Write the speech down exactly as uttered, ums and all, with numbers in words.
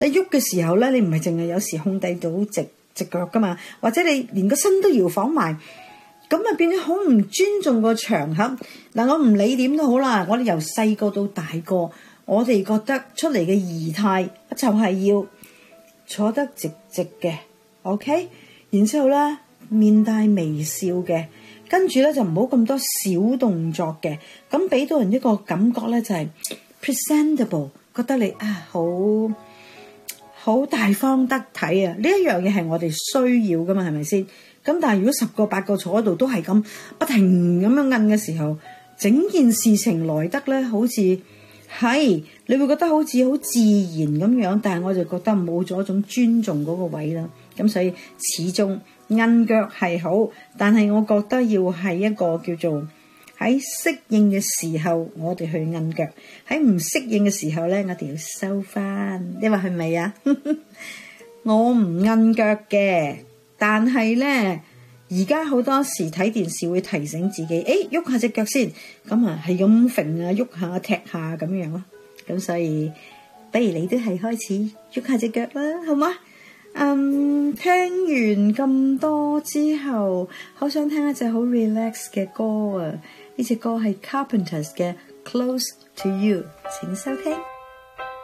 你喐嘅時候咧，你唔係淨係有時控制到直直腳噶嘛，或者你連個身都搖晃埋，咁啊變咗好唔尊重個場合。嗱，我唔理點都好啦，我哋由細個到大個，我哋覺得出嚟嘅儀態就係要坐得直直嘅 ，OK， 然之後咧面帶微笑嘅，跟住咧就唔好咁多小動作嘅，咁俾到人一個感覺咧就係 presentable， 覺得你啊好好大方得體啊！呢一樣嘢係我哋需要噶嘛，係咪先？咁但係如果十個八個坐喺度都係咁不停咁樣摁嘅時候，整件事情來得咧好似係你會覺得好似好自然咁樣，但係我就覺得冇咗一種尊重嗰個位啦。咁所以始終摁腳係好，但係我覺得要係一個叫做喺適應嘅時候，我哋去摁腳；喺唔適應嘅時候咧，我哋要收翻。你話係咪啊？我唔摁腳嘅，但係咧而家好多時睇電視會提醒自己，誒喐下隻腳先，咁啊係咁揈啊，喐下踢下咁樣咯。咁所以不如你都係開始喐下隻腳啦，好嗎？嗯，聽完咁多之後，好想聽一隻好 relax 嘅歌啊！呢隻歌係 Carpenters 嘅 Close to You， 請收聽。